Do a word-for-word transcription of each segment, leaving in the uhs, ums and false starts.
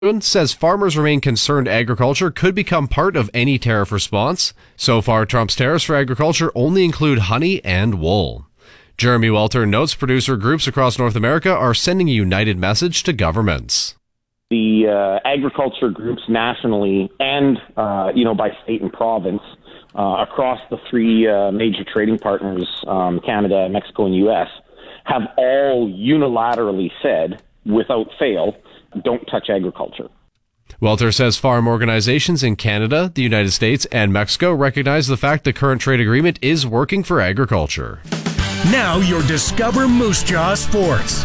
says farmers remain concerned agriculture could become part of any tariff response. So far, Trump's tariffs for agriculture only include honey and wool. Jeremy Welter notes producer groups across North America are sending a united message to governments. The uh, agriculture groups nationally and, uh, you know, by state and province uh, across the three uh, major trading partners, um, Canada, Mexico, and U S, have all unilaterally said, without fail, don't touch agriculture. Welter says farm organizations in Canada, the United States, and Mexico recognize the fact the current trade agreement is working for agriculture. Now your Discover Moose Jaw Sports.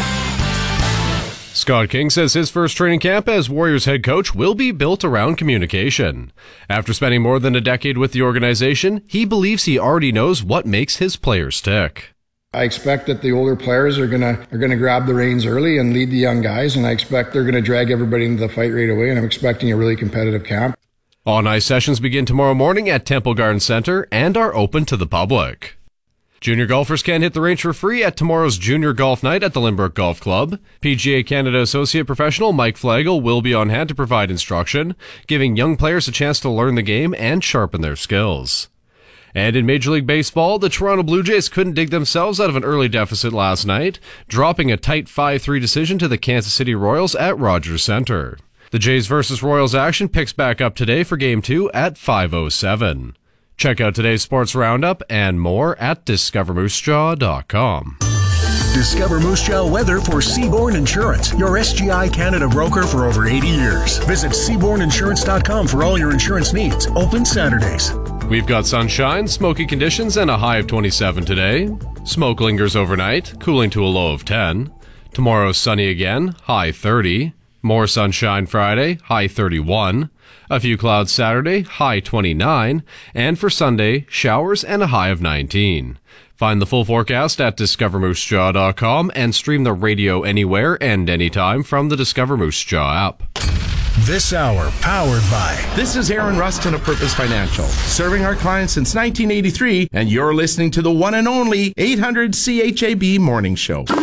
Scott King says his first training camp as Warriors head coach will be built around communication. After spending more than a decade with the organization, he believes he already knows what makes his players tick. I expect that the older players are gonna are gonna grab the reins early and lead the young guys, and I expect they're gonna drag everybody into the fight right away, and I'm expecting a really competitive camp. On-ice sessions begin tomorrow morning at Temple Garden Center and are open to the public. Junior golfers can hit the range for free at tomorrow's Junior Golf Night at the Lynbrook Golf Club. P G A Canada Associate Professional Mike Flagel will be on hand to provide instruction, giving young players a chance to learn the game and sharpen their skills. And in Major League Baseball, the Toronto Blue Jays couldn't dig themselves out of an early deficit last night, dropping a tight five three decision to the Kansas City Royals at Rogers Center. The Jays versus Royals action picks back up today for Game two at five oh seven. Check out today's sports roundup and more at discover moose jaw dot com. Discover Moose Jaw weather for Seabourn Insurance, your S G I Canada broker for over eighty years. Visit seabourn insurance dot com for all your insurance needs. Open Saturdays. We've got sunshine, smoky conditions, and a high of twenty-seven today. Smoke lingers overnight, cooling to a low of ten. Tomorrow sunny again, high thirty. More sunshine Friday, high thirty-one. A few clouds Saturday, high twenty-nine. And for Sunday, showers and a high of nineteen. Find the full forecast at discover moose jaw dot com and stream the radio anywhere and anytime from the Discover Moose Jaw app. This hour powered by... This is Aaron Rustin of Purpose Financial, serving our clients since nineteen eighty-three, and you're listening to the one and only eight hundred C H A B Morning Show.